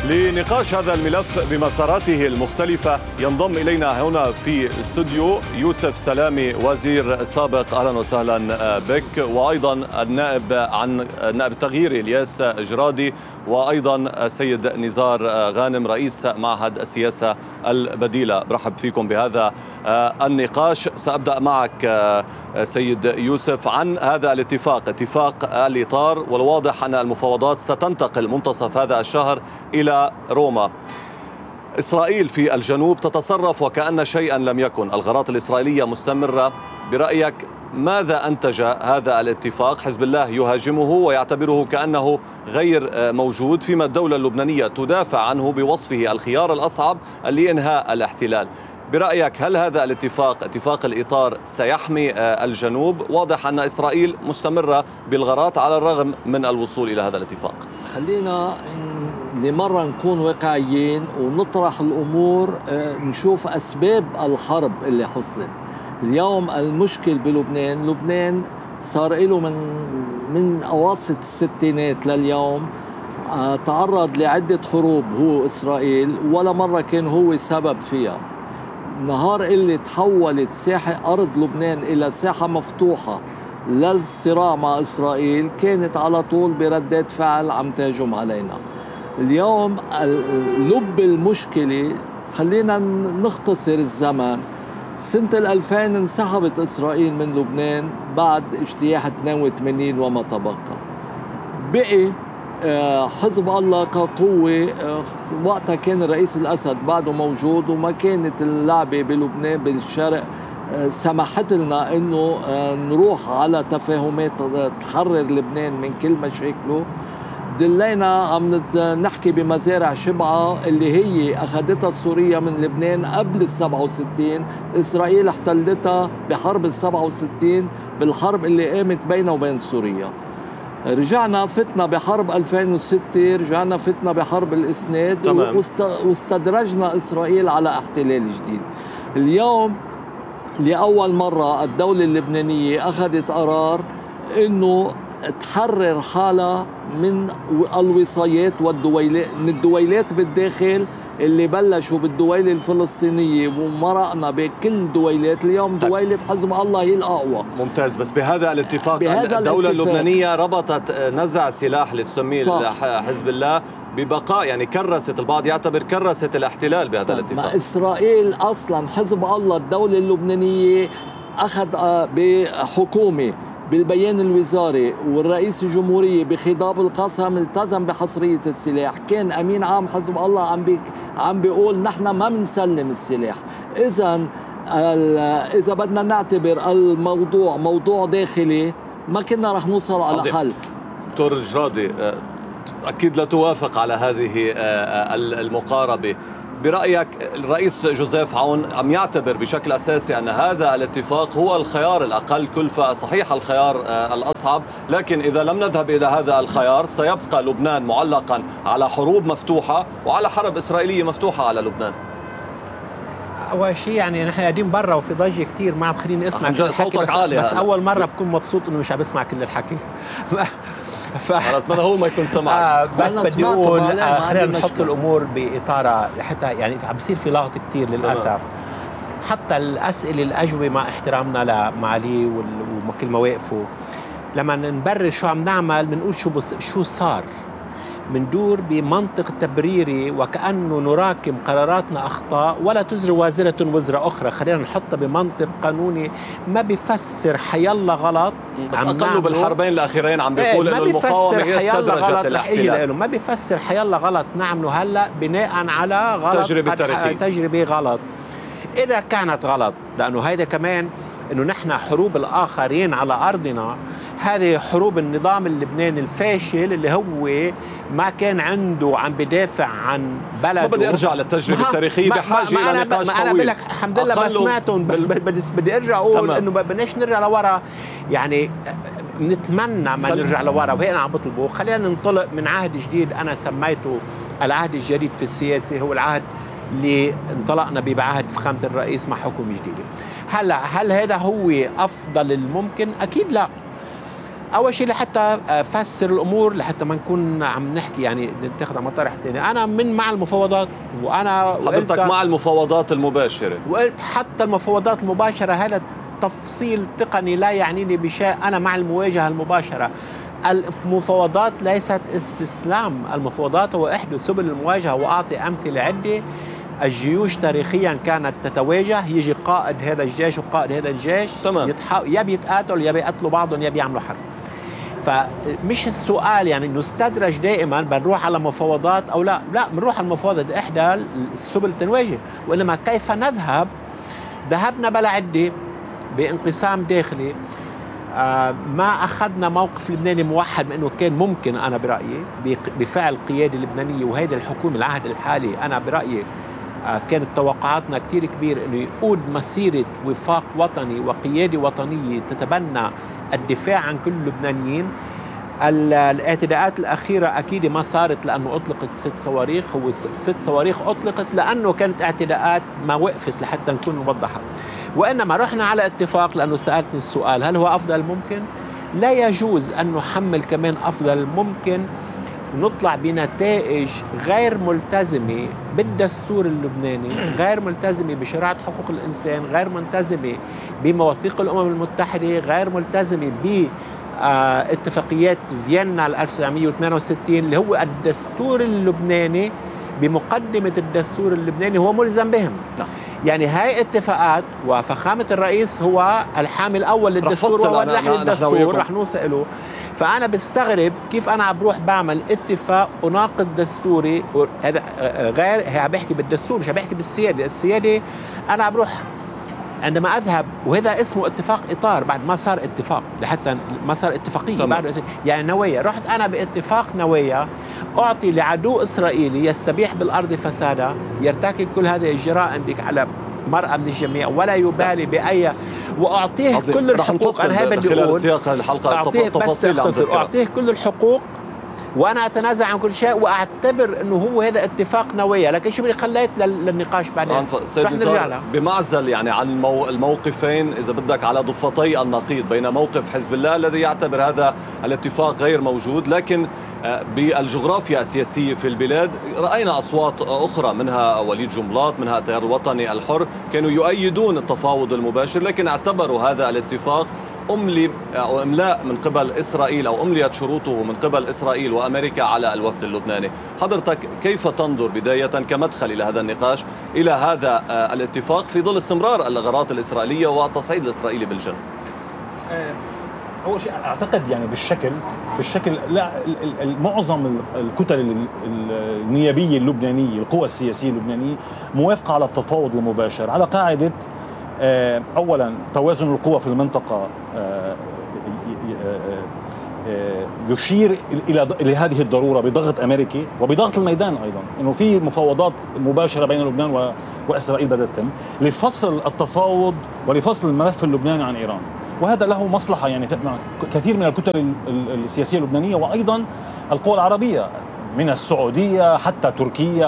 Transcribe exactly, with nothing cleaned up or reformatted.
لنقاش هذا الملف بمساراته المختلفة ينضم إلينا هنا في استوديو يوسف سلامي، وزير سابق. أهلا وسهلا بك. وأيضا النائب عن نائب التغييري الياس جرادي، وأيضا السيد نزار غانم رئيس معهد السياسة البديلة. برحب فيكم بهذا النقاش. سأبدأ معك سيد يوسف عن هذا الاتفاق، اتفاق الإطار، والواضح أن المفاوضات ستنتقل منتصف هذا الشهر إلى روما. إسرائيل في الجنوب تتصرف وكأن شيئا لم يكن، الغارات الإسرائيلية مستمرة. برأيك ماذا أنتج هذا الاتفاق؟ حزب الله يهاجمه ويعتبره كأنه غير موجود، فيما الدولة اللبنانية تدافع عنه بوصفه الخيار الأصعب لإنهاء الاحتلال. برأيك هل هذا الاتفاق، اتفاق الإطار، سيحمي الجنوب؟ واضح أن إسرائيل مستمرة بالغارات على الرغم من الوصول إلى هذا الاتفاق. خلينا لمرة نكون واقعيين ونطرح الأمور، نشوف أسباب الحرب اللي حصلت. اليوم المشكل بلبنان، لبنان صار له من من أواسط الستينات لليوم تعرض لعدة حروب هو إسرائيل، ولا مرة كان هو سبب فيها. نهار اللي تحولت ساحة أرض لبنان إلى ساحة مفتوحة للصراع مع إسرائيل، كانت على طول بردات فعل عم تهجم علينا. اليوم لب المشكلة، خلينا نختصر الزمن. سنة الألفين انسحبت إسرائيل من لبنان بعد اجتياح اثنين وثمانين وما تبقى. بقي حزب الله كقوة. وقتها كان الرئيس الأسد بعده موجود، وما كانت اللعبة بلبنان بالشرق سمحت لنا إنه نروح على تفاهمات تحرر لبنان من كل مشاكله. دلينا عم نحكي بمزارع شبعة اللي هي أخذتها سوريا من لبنان قبل السبعة وستين. إسرائيل احتلتها بحرب السبعة وستين، بالحرب اللي قامت بينه وبين سوريا. رجعنا فتنا بحرب ألفين وستة، رجعنا فتنا بحرب الإسناد، واستدرجنا إسرائيل على احتلال جديد. اليوم لأول مرة الدولة اللبنانية أخذت قرار إنه تحرر حالها من الوصايات والدويلات، من الدويلات بالداخل اللي بلشوا بالدويلة الفلسطينية ومرقنا بكل الدويلات. اليوم دويلة حزب الله هي الأقوى. ممتاز. بس بهذا الاتفاق بهذا الدولة الاتفاق. اللبنانية ربطت نزع سلاح اللي تسميه حزب الله ببقاء، يعني كرست، البعض يعتبر كرست الاحتلال بهذا الاتفاق. ما إسرائيل أصلا حزب الله الدولة اللبنانية أخذ بحكومة بالبيان الوزاري، والرئيس الجمهورية بخطاب القسم التزم بحصرية السلاح. كان أمين عام حزب الله عم بيك عم بيقول نحن ما بنسلم السلاح. إذا إذا بدنا نعتبر الموضوع موضوع داخلي ما كنا رح نوصل على حل. دكتور جرادي، أكيد لا توافق على هذه المقاربة. برأيك الرئيس جوزيف عون عم يعتبر بشكل أساسي أن هذا الاتفاق هو الخيار الأقل كلفة، صحيح الخيار الأصعب، لكن إذا لم نذهب إلى هذا الخيار سيبقى لبنان معلقا على حروب مفتوحة وعلى حرب إسرائيلية مفتوحة على لبنان. أول شيء يعني نحن قاعدين برا وفي ضجة كتير، ما عم خليني أسمع صوتك بس, عالي بس أول مرة بكون مبسوط إنه مش عم بسمع كل الحكي. ف... أنا أتمنى هو ما يكون سمعك. آه بس بدي أقول آه خلينا نحط الأمور بإطارها، حتى يعني عم بصير في لغط كتير للأسف. حتى الأسئلة الأجوبة مع احترامنا لمعالي وكل مواقفه، لما نبرر شو عم نعمل بنقول شو بص... شو صار، مندور بمنطق تبريري وكأنه نراكم قراراتنا أخطاء ولا تزر وازرة وزر أخرى. خلينا نحطها بمنطق قانوني ما بيفسر حيالله غلط. بس أقلوا بالحربين الأخيرين عم بيقول إنه المقاومة هي استدرجت الاحتلال. ما بيفسر حيالله غلط نعمله هلا بناء على غلط، تجربة تاريخية، تجربة غلط. إذا كانت غلط، لأنه هيدا كمان إنه نحن حروب الآخرين على أرضنا، هذه حروب النظام اللبناني الفاشل اللي هو ما كان عنده عم بدافع عن بلده. ما بدي ارجع للتجربه التاريخيه، بحاجه الى نقاش طويل. انا بقول لك الحمد لله ما سمعتهم، بس بدي بدي ارجع اقول انه ما بدناش نرجع لورا. يعني نتمنى ما نرجع لورا، وهي انا عم بطلبه. خلينا ننطلق من عهد جديد انا سميته العهد الجديد في السياسه، هو العهد اللي انطلقنا به بعهد فخامه الرئيس مع حكومه جديده. هلا هل هذا هو افضل الممكن؟ اكيد لا. اول شيء لحتى افسر الامور، لحتى ما نكون عم نحكي يعني نتاخذ على مطارح ثاني. انا من مع المفاوضات، وانا حضرتك مع المفاوضات المباشره، وقلت حتى المفاوضات المباشره هذا تفصيل تقني لا يعنيني بشيء. انا مع المواجهه المباشره. المفاوضات ليست استسلام، المفاوضات هو احدى سبل المواجهه، واعطي امثله عده. الجيوش تاريخيا كانت تتواجه، يجي قائد هذا الجيش وقائد هذا الجيش، تمام، يتح... يا بيتقاتلوا يا بيقتلوا بعضهم يا بيعملوا حرب. فمش السؤال يعني نستدرج دائما بنروح على مفاوضات او لا، لا بنروح على المفاوضات احدى السبل التنواجه، وانما كيف نذهب؟ ذهبنا بلا عده بانقسام داخلي. آه ما اخذنا موقف لبناني موحد، انه كان ممكن انا برايي بفعل القياده اللبنانيه وهيدي الحكومه العهد الحالي، انا برايي آه كانت توقعاتنا كثير كبيره انه يقود مسيره وفاق وطني وقياده وطنيه تتبنى الدفاع عن كل اللبنانيين. الاعتداءات الأخيرة أكيد ما صارت لأنه أطلقت ست صواريخ، هو ست صواريخ أطلقت لأنه كانت اعتداءات ما وقفت، لحتى نكون نوضحها. وإنما رحنا على اتفاق، لأنه سألتني السؤال هل هو أفضل ممكن؟ لا يجوز أن نحمل كمان أفضل ممكن نطلع بنتائج غير ملتزمة بالدستور اللبناني، غير ملتزمة بشريعة حقوق الإنسان، غير ملتزمة بمواثيق الأمم المتحدة، غير ملتزمة ب اتفاقيات فيينا ألف وتسعمئة وثمانية وستين اللي هو الدستور اللبناني بمقدمة الدستور اللبناني هو ملزم بهم. يعني هاي اتفاقات، وفخامة الرئيس هو الحامل الأول للدستور ووضح الدستور، رح نوصل له. فأنا بستغرب كيف أنا عم بروح بعمل اتفاق وناقض دستوري. هذا غير، هي عم بحكي بالدستور مش عم بحكي بالسيادة. السيادة أنا عم بروح عندما أذهب، وهذا اسمه اتفاق إطار بعد ما صار اتفاق، لحتى ما صار اتفاقية بعد يعني نوايا. رحت أنا باتفاق نوايا أعطي لعدو إسرائيلي يستبيح بالأرض فسادا، يرتكب كل هذه الجرائم على مرأة من الجميع ولا يبالي بأي، وأعطيه كل الحقوق. أنا هاي بدي خلال سياق الحلقة أعطيه تفاصيل، أعطيه كل الحقوق وأنا أتنازع عن كل شيء، وأعتبر أنه هو هذا اتفاق نوايا. لكن شو بدي خليت للنقاش بعدين. رح نرجع لها بمعزل يعني عن المو... الموقفين إذا بدك على ضفتي النقيض، بين موقف حزب الله الذي يعتبر هذا الاتفاق غير موجود، لكن بالجغرافيا السياسية في البلاد رأينا أصوات أخرى منها وليد جنبلاط، منها التيار الوطني الحر، كانوا يؤيدون التفاوض المباشر، لكن اعتبروا هذا الاتفاق أملي أو إملاء من قبل إسرائيل، أو أمليت شروطه من قبل إسرائيل وأمريكا على الوفد اللبناني. حضرتك كيف تنظر بداية كمدخل إلى هذا النقاش إلى هذا الاتفاق في ظل استمرار الغارات الإسرائيلية والتصعيد الإسرائيلي بالجنوب؟ أول شيء أعتقد يعني بالشكل بالشكل لا معظم الكتل النيابية اللبنانية، القوى السياسية اللبنانية موافقة على التفاوض المباشر على قاعدة أولا توازن القوى في المنطقة يشير إلى هذه الضرورة بضغط أمريكي وبضغط الميدان أيضا، إنه في مفاوضات مباشرة بين لبنان وإسرائيل بدأت تتم لفصل التفاوض ولفصل الملف اللبناني عن إيران، وهذا له مصلحة يعني كثير من الكتل السياسية اللبنانية وأيضا القوى العربية من السعودية حتى تركيا